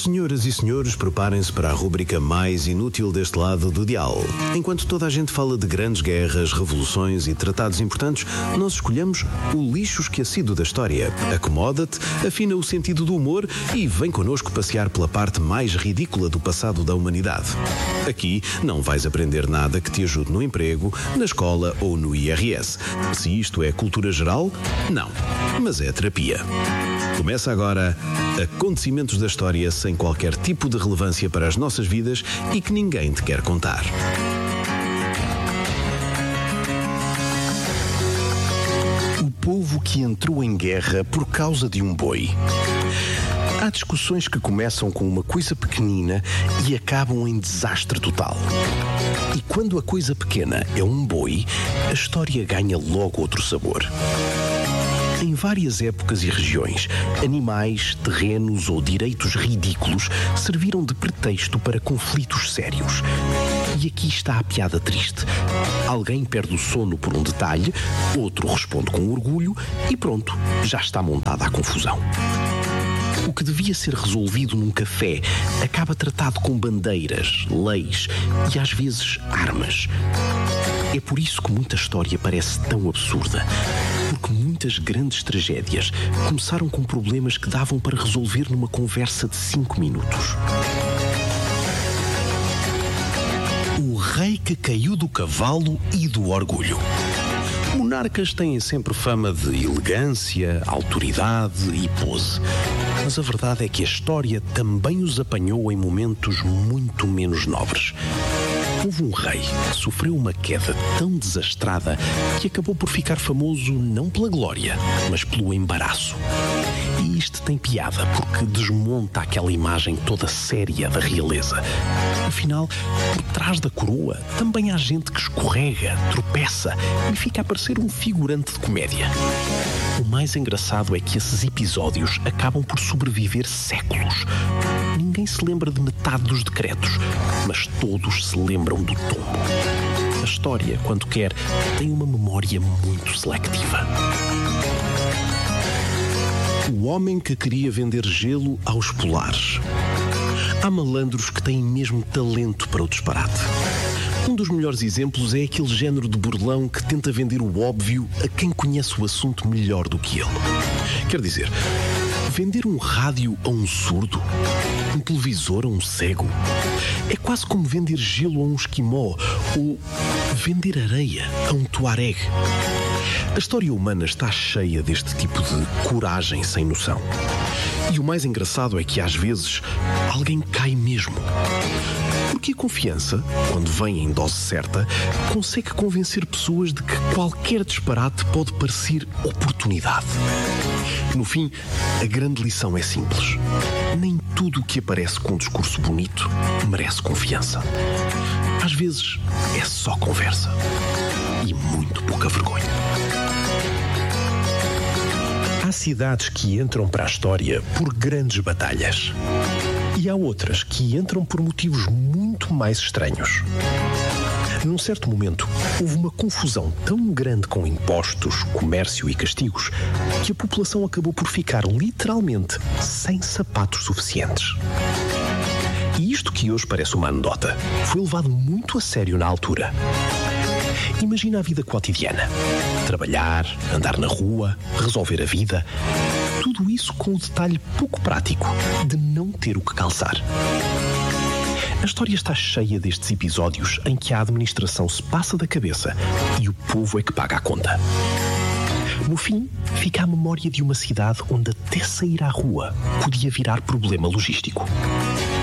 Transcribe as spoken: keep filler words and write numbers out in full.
Senhoras e senhores, preparem-se para a rúbrica mais inútil deste lado do dial. Enquanto toda a gente fala de grandes guerras, revoluções e tratados importantes, nós escolhemos o lixo esquecido da história. Acomoda-te, afina o sentido do humor e vem connosco passear pela parte mais ridícula do passado da humanidade. Aqui não vais aprender nada que te ajude no emprego, na escola ou no I R S. Se isto é cultura geral, não. Mas é terapia. Começa agora Acontecimentos da História sem qualquer tipo de relevância para as nossas vidas e que ninguém te quer contar. O povo que entrou em guerra por causa de um boi. Há discussões que começam com uma coisa pequenina e acabam em desastre total. E quando a coisa pequena é um boi, a história ganha logo outro sabor. Em várias épocas e regiões, animais, terrenos ou direitos ridículos serviram de pretexto para conflitos sérios. E aqui está a piada triste. Alguém perde o sono por um detalhe, outro responde com orgulho e pronto, já está montada a confusão. O que devia ser resolvido num café acaba tratado com bandeiras, leis e às vezes armas. É por isso que muita história parece tão absurda. Porque muitas grandes tragédias começaram com problemas que davam para resolver numa conversa de cinco minutos. O rei que caiu do cavalo e do orgulho. Monarcas têm sempre fama de elegância, autoridade e pose. Mas a verdade é que a história também os apanhou em momentos muito menos nobres. Houve um rei que sofreu uma queda tão desastrada que acabou por ficar famoso não pela glória, mas pelo embaraço. E isto tem piada porque desmonta aquela imagem toda séria da realeza. Afinal, por trás da coroa também há gente que escorrega, tropeça e fica a parecer um figurante de comédia. O mais engraçado é que esses episódios acabam por sobreviver séculos. Ninguém se lembra de metade dos decretos, mas todos se lembram do tombo. A história, quando quer, tem uma memória muito selectiva. O homem que queria vender gelo aos polares. Há malandros que têm mesmo talento para o disparate. Um dos melhores exemplos é aquele género de burlão que tenta vender o óbvio a quem conhece o assunto melhor do que ele. Quer dizer, vender um rádio a um surdo? Um televisor a um cego? É quase como vender gelo a um esquimó ou vender areia a um tuareg. A história humana está cheia deste tipo de coragem sem noção. E o mais engraçado é que, às vezes, alguém cai mesmo. Porque a confiança, quando vem em dose certa, consegue convencer pessoas de que qualquer disparate pode parecer oportunidade. No fim, a grande lição é simples. Nem tudo o que aparece com um discurso bonito merece confiança. Às vezes, é só conversa. E muito pouca vergonha. Há cidades que entram para a história por grandes batalhas. E há outras que entram por motivos muito mais estranhos. Num certo momento, houve uma confusão tão grande com impostos, comércio e castigos que a população acabou por ficar literalmente sem sapatos suficientes. E isto que hoje parece uma anedota foi levado muito a sério na altura. Imagina a vida cotidiana. Trabalhar, andar na rua, resolver a vida. Tudo isso com o detalhe pouco prático de não ter o que calçar. A história está cheia destes episódios em que a administração se passa da cabeça e o povo é que paga a conta. No fim, fica a memória de uma cidade onde até sair à rua podia virar problema logístico.